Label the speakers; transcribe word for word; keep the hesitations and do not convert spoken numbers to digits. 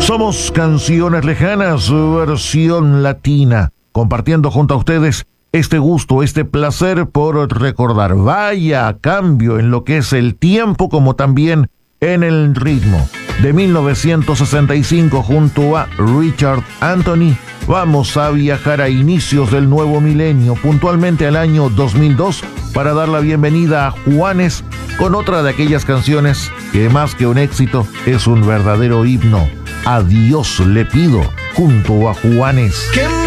Speaker 1: Somos Canciones Lejanas, versión latina, compartiendo junto a ustedes este gusto, este placer por recordar. Vaya cambio en lo que es el tiempo como también en el ritmo. De mil novecientos sesenta y cinco junto a Richard Anthony, vamos a viajar a inicios del nuevo milenio, puntualmente al año dos mil dos, para dar la bienvenida a Juanes con otra de aquellas canciones que más que un éxito es un verdadero himno. A Dios le pido, junto a Juanes.
Speaker 2: Que